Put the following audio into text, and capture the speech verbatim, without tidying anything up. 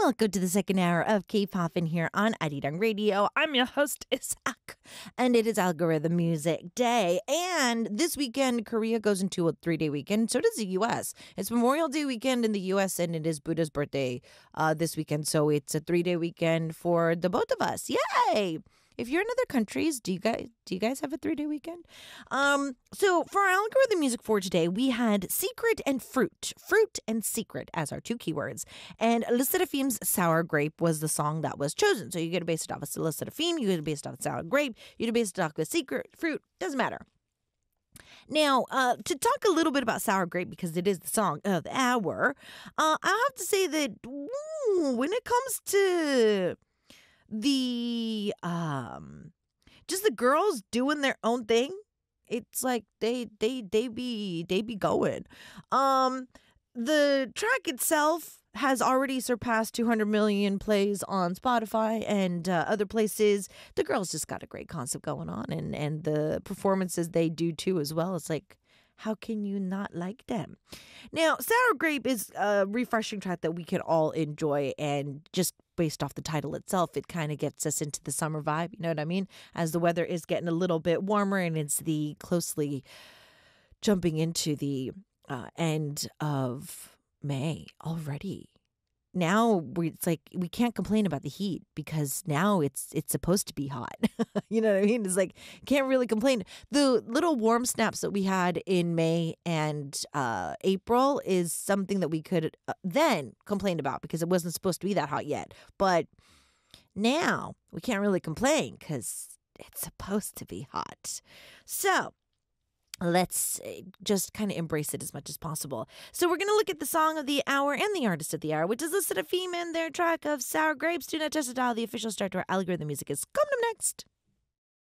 welcome to the second hour of K-Pop in here on Arirang Radio. I'm your host, Isaac, and it is Algorithm Music Day. And this weekend, Korea goes into a three-day weekend. So does the U S. It's Memorial Day weekend in the U S, and it is Buddha's birthday uh, this weekend. So it's a three-day weekend for the both of us. Yay! If you're in other countries, do you guys do you guys have a three-day weekend? Um, so for our algorithm music for today, we had secret and fruit, fruit and secret as our two keywords. And Le Seraphim's Sour Grape was the song that was chosen. So you get to base it off of Le Seraphim, you get to base it off of Sour Grape, you get to base it off of secret, fruit, doesn't matter. Now, uh, to talk a little bit about Sour Grape, because it is the song of the hour, uh, I have to say that ooh, when it comes to the um just the girls doing their own thing, it's like they they they be they be going. Um the track itself has already surpassed two hundred million plays on Spotify and uh, other places. The girls just got a great concept going on, and and the performances they do too as well. It's like, how can you not like them? Now, Sour Grape is a refreshing track that we can all enjoy, and just based off the title itself, it kind of gets us into the summer vibe, you know what I mean? As the weather is getting a little bit warmer and it's the closely jumping into the uh, end of May already. Now we, it's like we can't complain about the heat because now it's it's supposed to be hot. You know what I mean? It's like can't really complain. The little warm snaps that we had in May and uh, April is something that we could uh, then complain about because it wasn't supposed to be that hot yet. But now we can't really complain because it's supposed to be hot. So let's just kind of embrace it as much as possible. So we're going to look at the song of the hour and the artist of the hour, which is Le Seraphim and their track of Sour Grapes. Do not touch the dial. The official start to our algorithm music is coming up next.